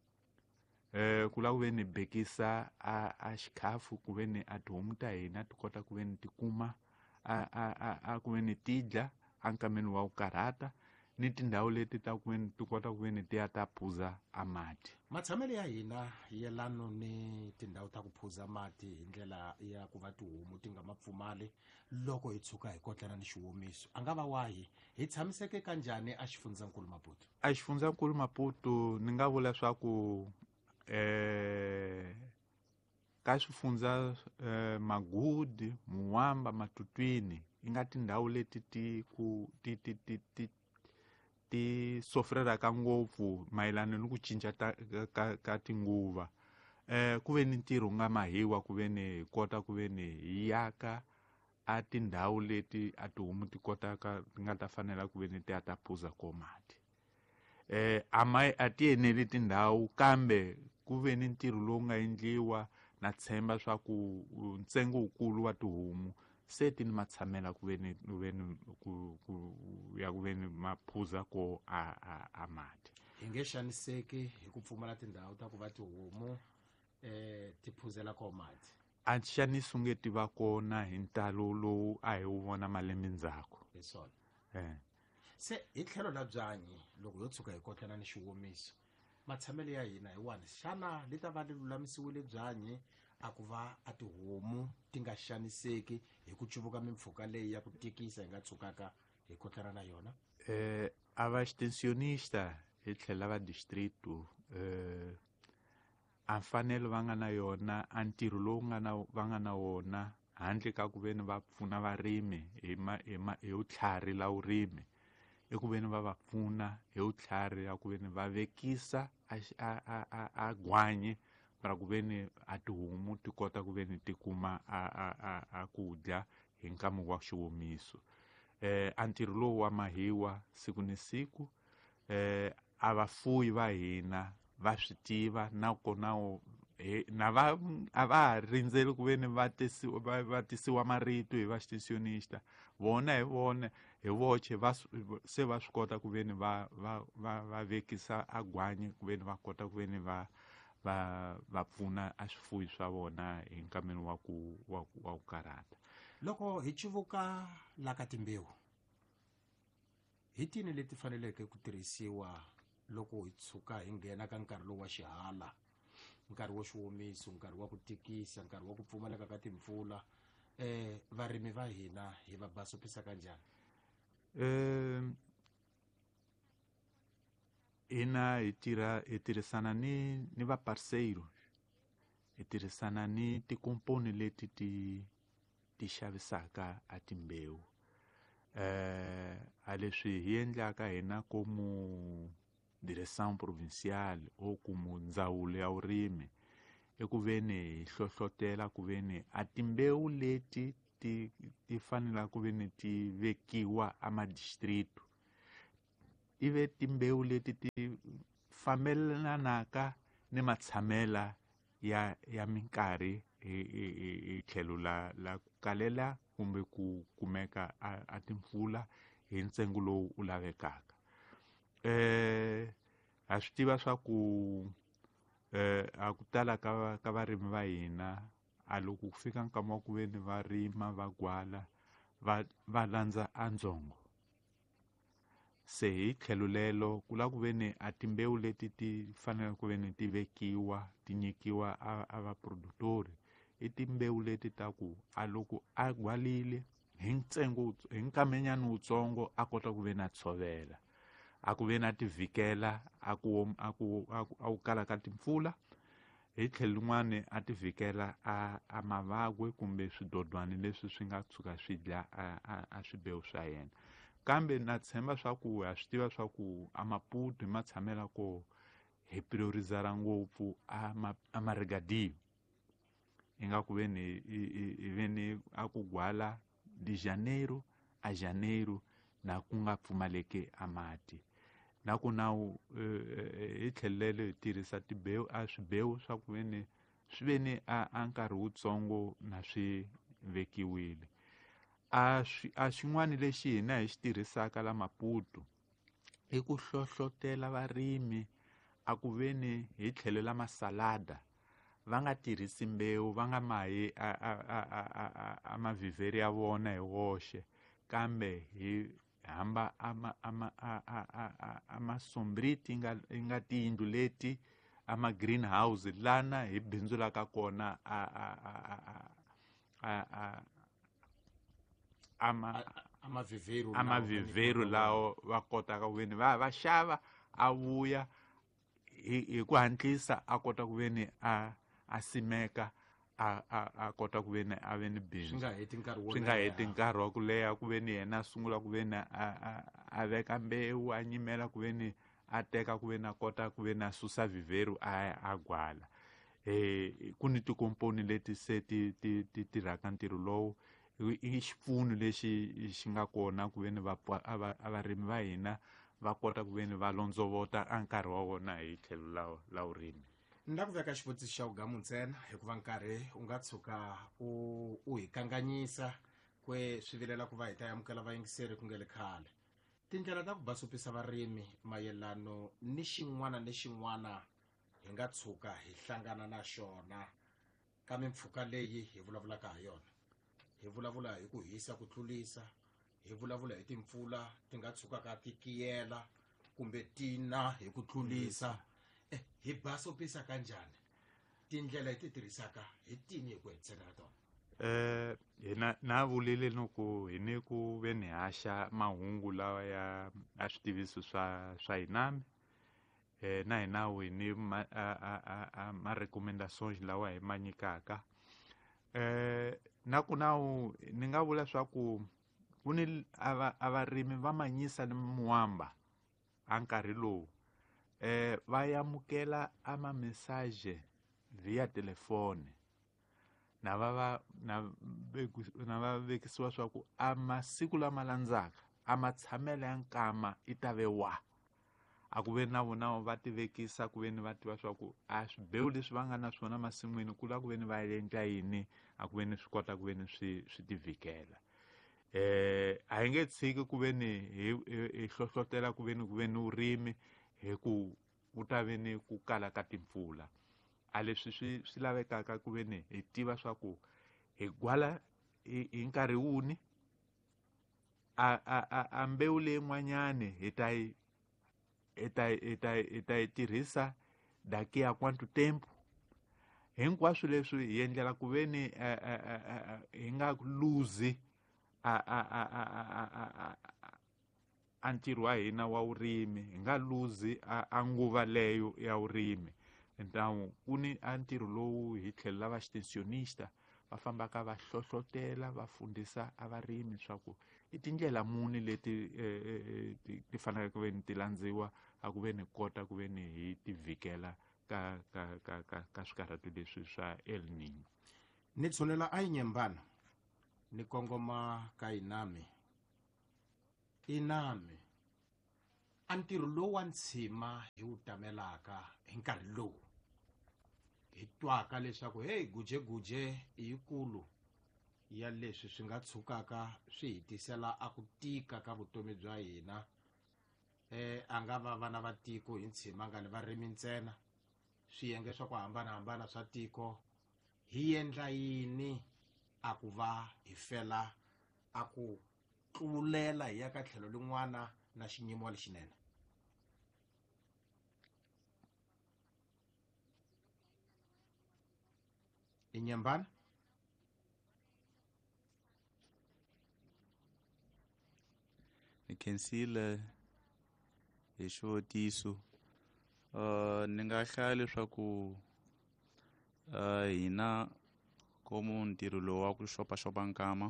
[SPEAKER 1] eh ku la ku ve ni bekisa a a xikhafu ku ve ni a tihomu ta hina ti kota ku ve ni ti kuma a a a a ku ve ni ti dya a nkameni wa ku karhata ni tindhawu leti ta ku ve ni ti kota ku ve ni ti ya ta phuza a mati.
[SPEAKER 6] Matshamelo ya hina yelano ni tindhawu ta ku phuza mati hi ndlela ya ku va tihomu ti nga ma pfumali loko hi tshuka hi kotlana ni xihumiso a nga va wahi hi tshamiseke kanjhani a xifundzankulu Maputo?
[SPEAKER 1] A xifundzankulu Maputo ni nga vula swa ku eh ka swifundza eh, Magudi, Muwamba, Matutwini yi nga tindhawu leti ti ku ti ti ti ti ti sofreraka ngopfu mayelana ni ku cinca ta ka ka tinguva eh ku ve ni ntirho nga mahiwa ku ve ni hi kota ku ve ni hi yaka a tindhawu leti a tihomu ti kotaka ti nga ta fanela ku ve ni ti ya ta phuza ko mati. Eh a ma a ti eneli tindhawu kambe ku ve ni ntirho lowu nga endliwa na tshemba swa ku ntsengo wukulu wa tihomu se ti ni matshamela ku ve ni ku ve ni ku ya ku ve ni maphuza ko a a a mati.
[SPEAKER 6] Hi nge xaniseki hi ku pfumala tindhawu ta ku va tihomu eh ti phuzela ko mati.
[SPEAKER 1] A xaniso nge ti va kona hi ntalo lowu a hi wu vona malembe ndzhaku.
[SPEAKER 6] Hi swona.
[SPEAKER 1] Eh
[SPEAKER 6] Se hi tlhelo la byanyi loko yo tshuka hi kotlana ni xihumiso matshamelo ya hina hi wani xana li ta va li lulamisiwile byanyi a ku va a tihomu ti nga xaniseki hi ku cuvuka mimpfhuka leyi ya ku tikisa hi nga tshukaka hi kotlana na yona?
[SPEAKER 1] eh a va extensionista hi tlhela va distrito eh a mfanelo va nga na yona a ntirho lowu nga na va nga na wona handle ka ku ve ni va pfuna varimi hi ma hi ma hi vutlhari la vurimi i ku ve ni va va pfuna hi vutlhari ya ku ve ni va vekisa a a a a gwanye para ku ve ni a tihomu ti kota ku ve ni ti kuma a a a a ku dya hi nkama wa xihumiso. Eh a ntirho lowu wa mahiwa siku ni siku eh a vafuyi va hina va swi tiva na kona na va a va ha rindzeli ku ve ni va tisiwa va tisiwa marito hi va extensionista vona hi vona hi voxe va se va swi kota ku ve ni va va va va vekisa a gwanye ku ve ni va kota ku ve ni va va va pfuna a swifuyi swa vona hi nkameni wa ku wa wa ku karhata.
[SPEAKER 6] Loko hi civuka la ka timbewu hi tini leti faneleke ku tirhisiwa loko hi tshuka hi nghena ka nkarhi lowu wa xihala, nkarhi wo xihumiso, nkarhi wa ku tikisa, nkarhi wa ku pfumaleka ka timpfula, eh varimi va hina hi va basopisa kanjhani?
[SPEAKER 1] Eh hina hi tirha hi tirhisana ni ni va parceiro hi tirhisana ni tikomponi leti ti ti xavisaka a timbewu eh a leswi hi endlaka hina como direção provincial o como ndzawulo ya vurimi i ku ve ni hi hlohlotela ku ve ni a timbewu leti ti ti fanela ku ve ni ti vekiwa a madistrito ive timbewu leti ti fambelanaka ni matshamela ya ya minkarhi hi tlhelo la la ku kalela kumbe ku kumeka a, a timpfula hi ntsengo lowu u lavekaka. Eh ha swi tiva swa ku eh a ku tala ka ka varimi va hina a loko ku fika nkama wa ku ve ni va rima va gwala va va landza andzongo. Se hi tlhelo lelo ku la ku ve ni a timbewu leti ti fanele ku ve ni ti vekiwa ti nyikiwa a, a vaproductori i timbewu leti ta ku a loko a gwalile hi ntsengo hi nkamenyana wutsongo a kota ku ve na tshovela a ku ve na ti vhikela a ku a ku a ku kala ka timpfula hi tlhelo lin'wani a ti vhikela a, a mavagwe kumbe swidodwana leswi swi nga tshuka swi dya a, a, a swibewu swa yena. Kambe na tshemba swa ku ha swi tiva swa ku a Maputo hi ma tshamela ko hi priorizara ngopfu a ma, a marigadiyo ingaku ve ni hi ve ni a ku gwala di Janeiro a Janeiro na ku nga pfumaleki a mati na ku nawu hi tlhelelo hi tirhisa tibewu a swibewu swa ku ve ni swi ve ni a, a nkarhi wutsongo na swi vekiwile. A swi a xin'wana lexi hina hi xi tirhisaka la Maputo i ku hlohlotela varimi a ku ve ni hi tlhelo la masalada va nga tirhisi mbewu va nga mahi a, a, a, a, a, a mavhivheri ya vona hi woxe kambe hi hamba ama ama a a a a masombriti nga nga tiyindlu leti ama greenhouse lana hi bindzulaka kona a a a a a ama
[SPEAKER 6] amavhivheru
[SPEAKER 1] amavhivheru lawo va kotaka ku ve ni va va xava a vuya hi hi ku hantlisa a kota ku ve ni a a simeka a a a kota ku ve ni a ve ni bindzu
[SPEAKER 6] swi nga heti nkarhi wo
[SPEAKER 1] swi nga heti nkarhi wa ku leha ku ve ni yena a sungula ku ve ni a a a veka mbewu a nyimela ku ve ni a teka ku ve ni a kota ku ve ni a susa vhivheru a a gwala. Eh ku ni tikomponi leti se ti ti ti tirhaka ntirho lowu i xipfuno lexi xi nga kona ku ve ni va varimi va hina va kota ku ve ni va londzovota a nkarhi wa vona hi tlhelo la la vurimi.
[SPEAKER 6] Ni la ku veka xivutiso xa ugamu ntsena hikuva nkarhi u nga tshuka u u hi kanganyisa kwe swi vilela ku va hi ta amukela vayingiseri ku nga le khale. Tindlela ta ku basupisa varimi mayelano ni xin'wana ni xin'wana hi nga tshuka hi hlangana na xona ka mimpfhuka leyi hi vulavulaka ha yona. Hi vulavula hi ku hisa ku tlulisa, hi vulavula hi timpfula ti nga tshukaka ti kiyela kumbe tina hi ku tlulisa. Eh hi basupisa kanjhani tindlela hi ti tirhisaka hi tini hi ku hetsela tona.
[SPEAKER 1] Eh hina na vulele no ku hi ni ku ve ni haxa mahungu lawa ya a switiviso swa swa hinami eh na hina we ni ma a a a ma recommendations lawa hi ma nyikaka. Eh na ku nawu ni nga vula swa ku ku ni avarimi va manyisa ni muamba a nkarhi lowu eh va yamukela ama message via telefone na va va na na va vekisiwa swa ku a masiku lama landzaka a matshamelo ya nkama i ta ve wa a ku ve na vona va ti vekisa ku ve ni va tiva swa ku a swibewu leswi va nga na swona masin'wini ku la ku ve ni va endla yini a ku ve ni swi kota ku ve ni swi swi ti vhikela. Eh a hi nge tshiki ku ve ni hi hi hlohlotela ku ve ni ku ve ni urimi hi ku ku ta ve ni ku kala ka timpfula a leswi swi swi lavekaka ku ve ni hi tiva swa ku hi gwala hi nkarhi wuni a a a mbewu leyin'wanyani hi ta yi hi ta hi ta hi ta yi tirhisa daki ya quanto tempo hinkwaswo leswi hi endlela ku ve ni hi nga lose a a a a a a ntirho wa hina wa vurimi hi nga lose a nguva leyo ya vurimi. Então ku ni a ntirho lowu hi tlhelo lava extensionista va fambaka va hlohlotela va fundisa avarimi swa ku i tindlela muni leti ti faneleke ku ve ni ti landziwa a ku ve ni kota ku ve ni hi ti vhikela ka ka ka ka ka swikarhati leswi swa El Nino.
[SPEAKER 6] Ni tsholela a yi nyembana ni kongoma ka Inami. Inami a ntirho lowu wa ntshima hi wu tamelaka hi nkarhi lowu hi twaka leswaku hey gujeguje i yikulu ya leswi swi nga tshukaka swi hi tisela a ku tika ka vutomi bya hina eh a nga va vana va tiko hi ntshima nga ni varimi ntsena swiyenge swa ku hambanahambana swa tiko hi endla yini a ku va hi fela a ku tlulela hi ya ka tlhelo lin'wana na xinyimo lexinene. Inyembana
[SPEAKER 1] ni khensile hi xivotiso uh, ni nga hlaya leswaku uh, hina komu ntirho lowu wa ku xopaxopa nkama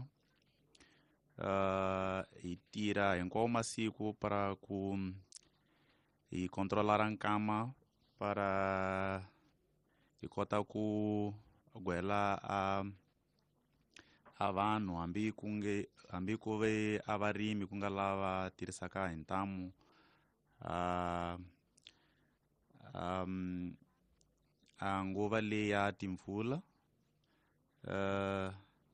[SPEAKER 1] uh, hi tirha hinkwawo masiku para ku hi controlara nkama para hi kota ku gwela a a vanhu hambi ku nge hambi ku ve a varimi ku nga lava tirhisaka hi ntamu uh, um, a nguva leyi ya timpfula uh,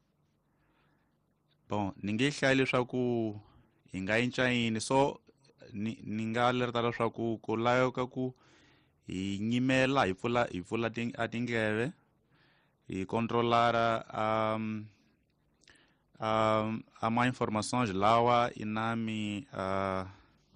[SPEAKER 1] bon ni nge hlaya leswaku hi nga yinca yini so ni, ni nga lerita leswaku ku laveka ku hi nyimela hi pfula hi pfula a tindleve hi controlara um, um, ama informações lawa Inami uh,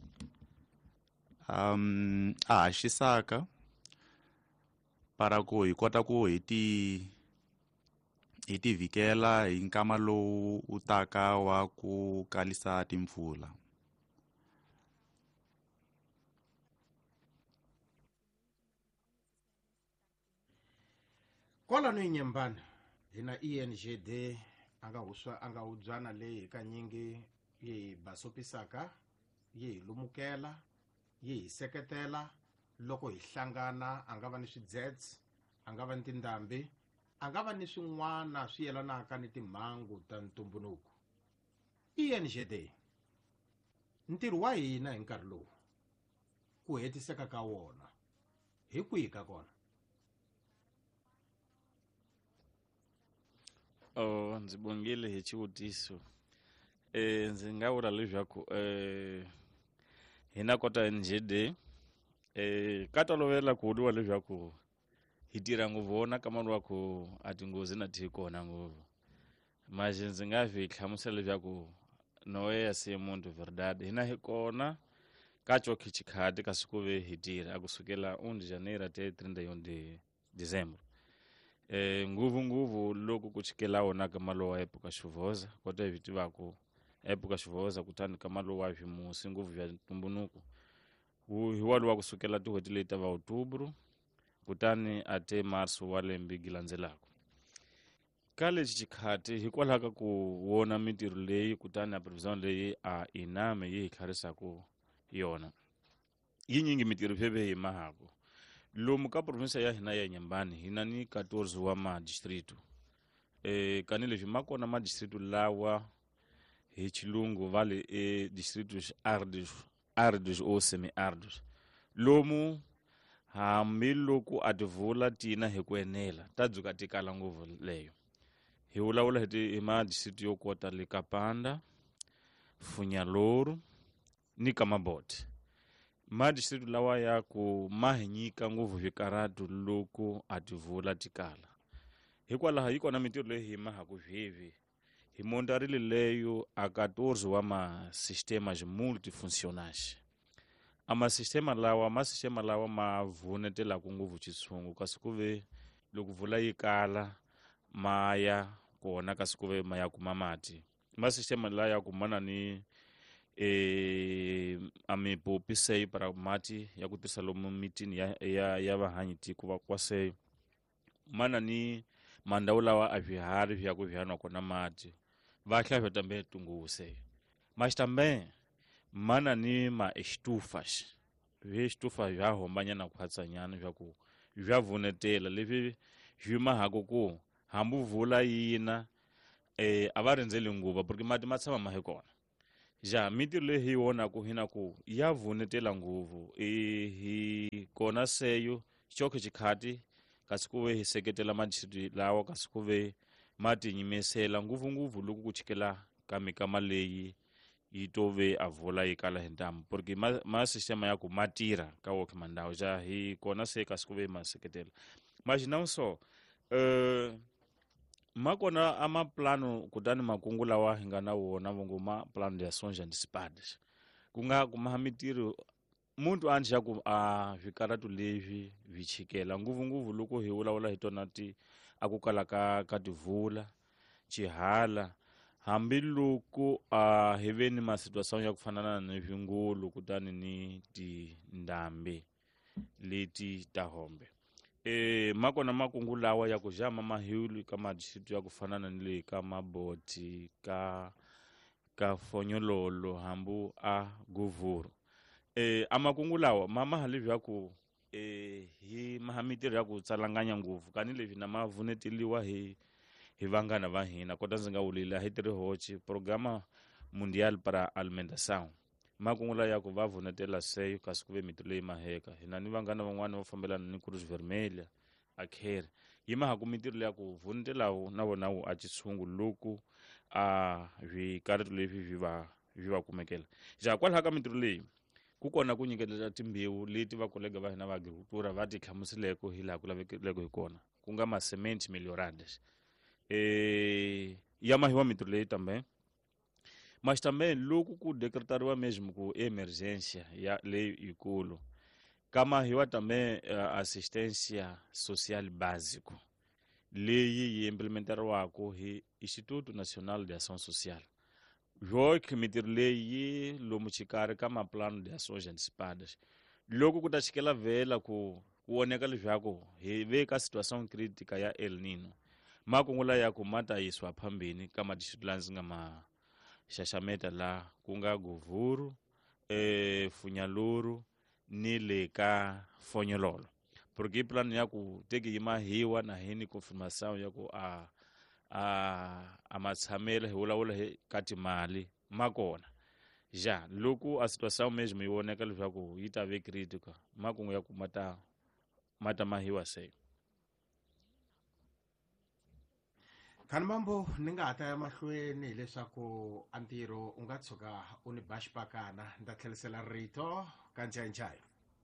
[SPEAKER 1] um, a haxisaka para ku hi kota ku hi ti hi ti vikela hi nkama lowu u taka wa ku kalisa timpfula.
[SPEAKER 6] Kwalano Inyembana hina E N G D anga huswa anga udzana leyi ka nyingi yi basopisaka yi lumukela yi seketela loko hi hlangana anga va ni swidzedze anga va ni tindhambi anga va ni swin'wana swi yelanaka ni timhangu ta ntumbuluko. E N G D ntirho wa hina hi nkarhi lowu ku hetiseka ka wona hi kwihi ka kona?
[SPEAKER 5] Oh, ndzi bongile hi xivutiso. Eh ndzi nga vula leswaku eh hina kota N G D eh ka tolovela ku vuriwa leswaku hi tirha ngopfu wona ka mali wa ku a tinghozi na ti kona ngopfu. Manje ndzi nga vi hlamusela leswaku no ya se muntu verdade hina hi kona ka choki chikhati ka siku ve hi tirha kusukela first of January te thirty-first de December. Eh nguvu nguvu loko ku chikela wona ka malo wa epoka Xivoza kota hi tivako epoka Xivoza kutani ka malo wa Ximusi nguvu vya ntumbunuko hi walo wa kusukela tihoti leta va October kutani ate Marso wa lembe gilandzelako. Ka lexi chikhati hikwalaho ka ku wona mitirho leyi kutani a provision leyi a Inami yi kharisako yona yi nyingi mitirho phebe hi mahako lomu ka province ya hina ya Nyembani hina ni fourteen wa ma district eh kani leswi makona ma district lawa hi chilungu vale e district aridos aridos o semi aridos lomu hambi loko ativula tina hi ku enela ta dzuka tikala ngopfu leyo hi vulavula hi ma district yo kota le Kapanda Funyaloro ni Kamaboti ma district lawa ya ku ma hi nyika ngopfu vikaratu loko ativula tikala hikwalaho hi kona mitirho leyi hi mahaku vhivi hi mondarile leyo a fourteen wa ma sistemas multifuncionais ama sistema lawa ma sistema lawa ma vunetela ku ngopfu xitshungu kasi ku ve loko vula yi kala maya kona kasi ku ve maya kuma mati ma sistema la ya ku mana ni eh ami popi sei para mati ya ku tirhisa lomu mitini ya ya, ya vahanyi tiko va kwase mana ni mandhawu lawa a vihari vya ku vihana kona mati va hlahla tambe tunguse mas tambe mana ni ma estufas ve estufa vya hombanya na khwatsanyana vya ku vya vunetela levi vima hako ku hambu vula yina eh a va rindzeli nguva porque mati ma tshama ma hi kona ja mintirho leyi hi wonaku hina ku ya vunetela nguvu e hi kona seyo xokhe xikhati kasi ku ve hi seketela madistrict lawa kasi ku ve ma tinyimesela nguvunguvu loku ku chikela ka mikama leyi yi to ve a vula yi kala hi ntamu porque ma, ma sistema ya ku ma tirha ka woke mandhawu ja hi kona se kasi ku ve ma seketela maxinawuso uh, ma kona a maplano kutani makungu lawa hi nga na wona vo ngo ma plano de ação antecipadas ku nga ku maha mintirho muntu a ndzi ku a vikaratu leswi vi chikela nguvunguvu loko hi vulavula hi tona ti a ku kala ka ka tivula chihala hambiloko a hi ve ni masituação ya ku fanana ni vingulu kutani ni tindhambi leti ta hombe e ma kona makungu lawa ya ku jama mahulu ka madistrict ya ku fanana ni le ka maboti ka ka fonyololo hambu a guvuru e amakungu lawa mama halivyo ya ku e hi mahamitiro ya ku tsalanganya nguvu kani leswi na mavuneteliwa hi hi vangana va hina kota ndzi nga wulila hi tiri hochi programa mundial para alimentação makungu lawa ya ku va vunetela seyo kasi ku ve miti leyi maheka hina ni vangana van'wana va fambelana ni Cruz Vermelha a khere yi mahaku mintirho leya ku vunetelawo na vona wu a chitshungu loku a vikaratu leswi vi va vi va kumekela ja kwalaha ka mintirho leyi ku kona ku nyikelela timbewu leti va kolega va hina va agricultura va ti hlamuseleko hi laha ku lavekeleko hi kona ku nga ma-cement melhoradas e ya mahiwa mintirho leyi tambe mas também loku ku decretariwa mesmo ku emergência ya leyi ikulu ka mahiwa também uh, assistência social básico leyi yi implementariwako hi Instituto Nacional de Ação Social joke mintirho leyi lomu xikarhi ka maplano de ações antecipadas loko ku ta chikela vhela ku ku oneka leswaku hi ve ka situação crítica ya El Nino makungula ya ku ma ta yisiwa phambeni ka madistrict laha ndzi nga ma xaxameta la ku nga Guvuru e Funyaluru ni le ka Fonyololo porque plan ya ku teki yi mahiwa na hini confirmação ya ku a a a matshamela hi vulavula hi ka timali ma kona ja loko a situação mesmo yi voneka leswaku yi ta ve critical makungu ya ku mata mata mahiwa se
[SPEAKER 6] khani mambo ni nga ha ta ya mahlweni hileswaku a ntirho u nga tshuka u ni ba xipakana ni ta tlhelisela rito ka njhainjhayi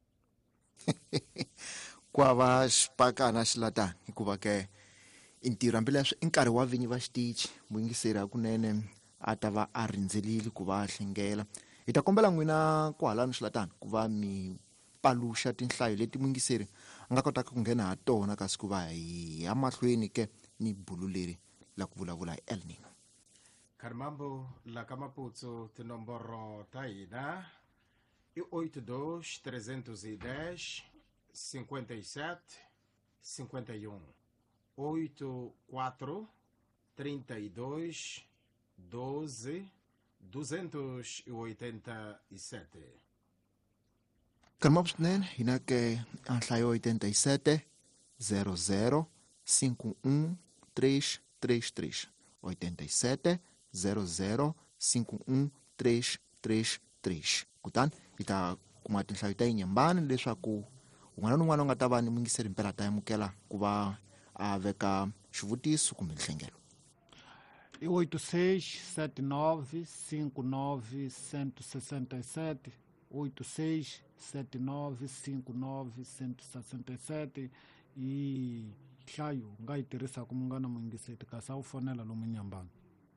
[SPEAKER 2] ku va xipakana xilatani hikuva ke i ntirho hambileswi i nkarhi wa vinyi va xitichi muyingiseri hakunene a ta va a rindzelile ku va a hlengela hi ta kombela n'wina ku halani xilatani ku va mi paluxa tinhlayo leti muyingiseri a nga kotaka ku nghena ha tona kasi ku va hi ya mahlweni ke ni bulu leri la ku vulavula hi El Nino
[SPEAKER 6] khani mambo la ka maputsu tinomboro ta hina i oito dois trezentos e dez cinquenta e sete cinquenta e um oito quatro trinta e dois doze duzentos e oitenta e sete
[SPEAKER 2] Kalmapos swinene hina ke a nhlayo oitenta e sete zero zero cinco um três três três oitenta e sete zero zero cinco um três três três kutani hi ta kuma tinhlayo ta yinyambani leswaku un'wana na un'wana u nga ta va ni muyingiseri mpela ta amukela ku va a veka xivutiso kumbe nhlengelo
[SPEAKER 4] e oito seis sete nove cinco nove cento e sessenta e sete oito seis sete nove cinco nove cento e sessenta e sete e nhlayo u nga yi tirhisaka mu nga na muyingiseri kasi a wu fonela lomu nyambani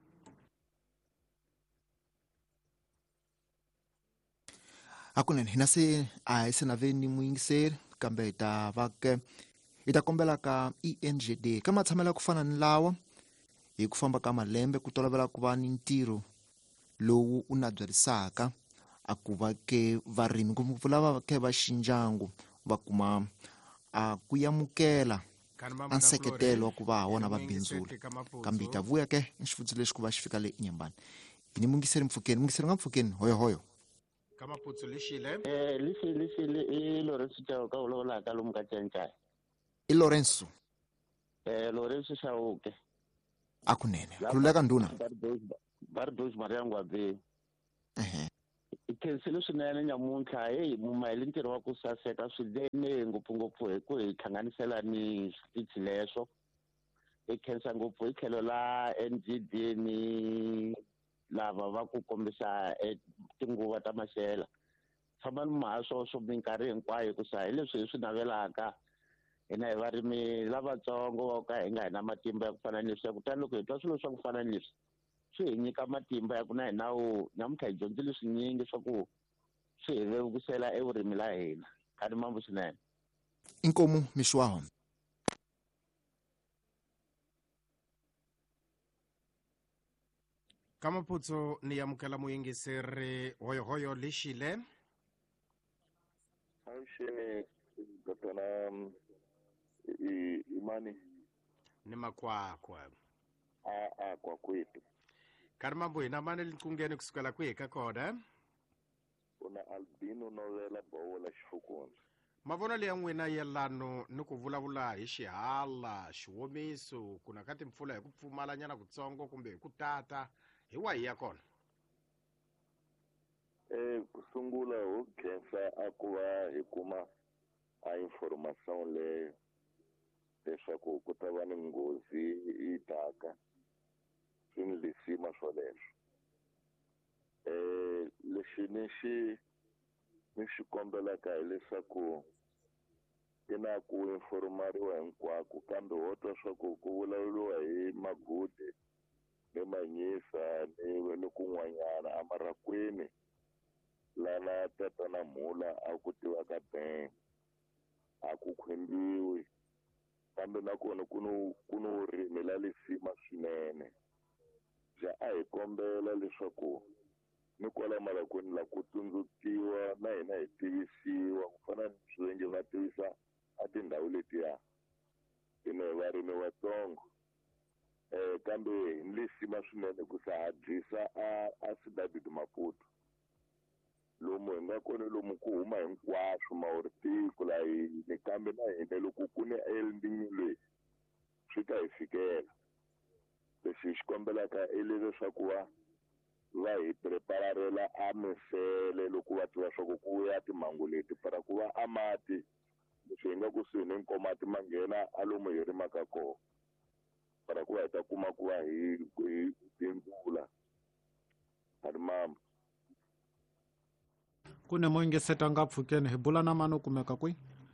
[SPEAKER 2] hakunene hina se a hi se na ve ni muyingiseri kambe hi ta va ke hi ta kombela ka E N G D ka matshamela ku fana ni lawa hi ku famba ka malembe ku tolovela ku va ni ntirho lowu u na byerisaka a ku va ke varimi ngopfungopfu lava ke va xindyangu va kuma a ku yamukela a nseketelo wa ku va ha wona va bindzula kambe hi ta vuya ke ni xivutiso lexi ku va xi fika le inyambani hi ni muyingiseri mpfhukeni muyingiseri nga mpfhukeni hoyohoyo
[SPEAKER 6] ka maputsu lexile
[SPEAKER 7] eh lexi lexi i Lorenzo Chao ka vulavula ka lomu ka Tsentsai
[SPEAKER 2] i Lorenzo
[SPEAKER 7] eh Lorenzo Chauke
[SPEAKER 2] akunene khululeka nduna.
[SPEAKER 7] Bardos Mariangu abe
[SPEAKER 2] Ehe.
[SPEAKER 7] ikhensile swinene nyamuntlha heyi mumayeli ntirho wa ku saseka swinene ngopfungopfu hi ku hi hlanganisela ni switichi leswo hi khensa ngopfu hi tlhelo la N G D ni lava va ku kombisa tinguva ta maxelo tshama ni maha swoswo minkarhi hinkwayo kusa hi leswi hi swi navelaka hina hi varimi lavatsongo ka hi nga hi na matimba ya ku fana ni leswi kutani loko hi twa swilo swa ku fana ni leswi swi hi nyika matimba ya ku na hina wu namuntlha hi dyondzile swinyingi swa ku swi hi vevukisela evurimi la hina khani mambo swinene.
[SPEAKER 2] Inkomu Mishwaho.
[SPEAKER 6] ka maputso ni amukela muyingiseri hoyohoyo lexile
[SPEAKER 8] Avuxeni Dr. Imani
[SPEAKER 6] ni makwakwa
[SPEAKER 8] a a kwa kwetu
[SPEAKER 6] kari mambo hina mani linkungeni kusukela kwihi ka kona
[SPEAKER 8] una Albino Novela Bowola Xifukundza.
[SPEAKER 6] mavonelo ya n'wina yelano ni ku vulavula hi xihala xiwomiso ku na ka timpfula hi ku pfumala nyana kutsongo kumbe hi ku tata hi wahi ya kona.
[SPEAKER 8] Eh ku sungula ho khensa a ku va hi kuma a information leyo leswaku ku ta va ni nghozi yi taka swi ni lesima swoleswo. Eh lexi ni xi ni xi kombelaka hileswaku i na ku informariwa hinkwako kambe ho twa swa ku ku vulavuriwa hi Magude ni Manyisa ni ni kun'wanyana amarakweni lana tatana Mhula a ku tivaka ben a ku khwembiwi kambe nakona ku no ku no rimi la lesima swinene ja a hi kombela leswaku ni kwala malakweni la ku tsundzukiwa na hina hi tivisiwa ku fana ni swiyenge va tivisa a tindhawu letiya hina hi varimi vatsongo eh kambe hi lesima swinene ku sa hatlisa a a David Maputo lomu hi nga kona lomu ku huma hinkwaswo mahortiko la hini kambe na hina loko ku ni elindini swi ta hi fikela leswi hi xi kombelaka i leswaku va va hi prepararela a misele loko va tiva swa ku ku ya timhangu leti para ku va a mati leswi hi nga kusuhi ni nkomati ma nghena a lomu hi rimaka kona para ku va hi ta kuma ku va hi hi timpfula a ri mama
[SPEAKER 4] ku ne mo yingiseta nga pfukeni hi bula na mani u kumeka kwihi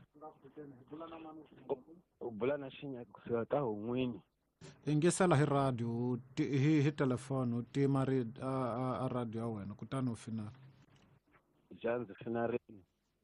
[SPEAKER 9] u bula na Xinyaki kusuka ka Hongweni.
[SPEAKER 4] yingisela hi radio ti- hi hi telefoni u tima ri a, a, a radio ya wena kutani u finala
[SPEAKER 9] Janzi Finarini.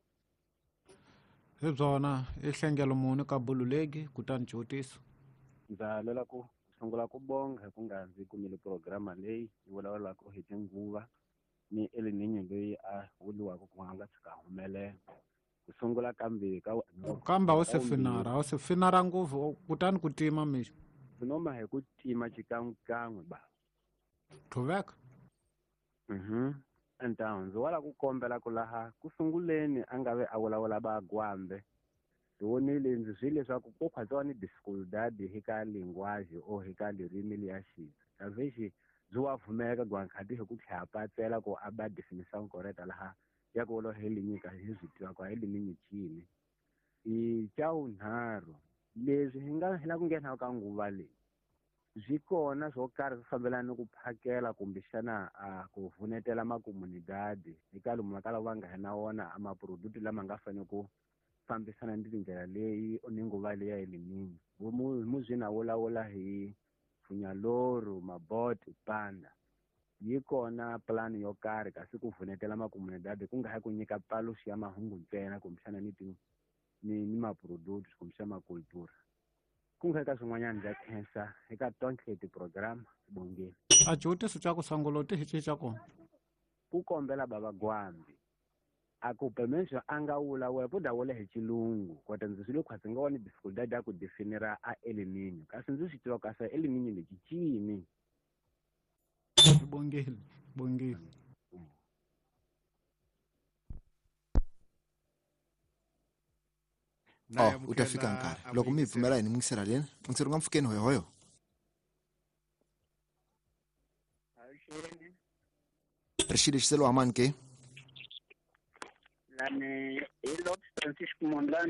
[SPEAKER 4] hi byona i nhlengelo muni ka bululegi kutani jutiso.
[SPEAKER 9] Ndza lela ku sungula ku bonga hi ku nga ndzi kumile programa leyi yi vulavulaka hi tinguva ni El Niño leyi a vuliwaka ku nga nga tshuka humelela ku sungula kambe ka
[SPEAKER 4] kambe a wu se finara a wu se finara ngopfu kutani ku tima mixo
[SPEAKER 9] noma hi ku tima xikan'wekan'we ba
[SPEAKER 4] thuveka.
[SPEAKER 9] mhm enta ndzi wala ku kombela ku laha ku sunguleni a nga ve a vulavula va Gwambe hi vonile ndzi swi leswaku ku khwatsiwa ni difficulty hi ka linguage o hi ka ririmi liya xi savexi byi wa vhumeka gwankhati hi ku tlhapatsela ku a ba definition correct laha ya ku lo heli nyika hi swi tiva ku heli nyikini i chawunharhu leswi hi nga hela ku nghena ka nguva leyi byi kona swo karhi swi fambelana ni ku phakela kumbexana a ku vunetela makomunidadi eka lomu ka lava va nga na wona amaproducti lama nga fanele ku fambisana ni tindlela leyi ni nguva leyi ya El Niño mu byi na vulavula hi Funyaloro Maboti Panda yi kona plan yo karhi kasi ku vunetela makomunidadi ku nga ha ku nyika paluxi ya mahungu ntsena kumbexana ni ti ni ni maproducti kumbexana makultura ku nga ka swin'wanyana bya cancer eka tonke ti program bongeni
[SPEAKER 4] a jutiso tsa ku sangulo ti hi tsa kona
[SPEAKER 9] ku kombela baba Gwambe a ku permission a nga vula we buda wole hi xilungu kota ndzi swi le khwatsi nga wani difficulty ya ku definira a El Niño kasi ndzi swi tiva ka sa El Niño lexi cini
[SPEAKER 4] bongeli bongeli
[SPEAKER 2] oh utafika nkarhi loko mi hi pfumela yini mi ngisela leni mi ngiseri nga mpfukeni hoyohoyo
[SPEAKER 10] Risheni.
[SPEAKER 2] Rishid Selo Aman ke.
[SPEAKER 10] Lani Elot Francisco Mondlane.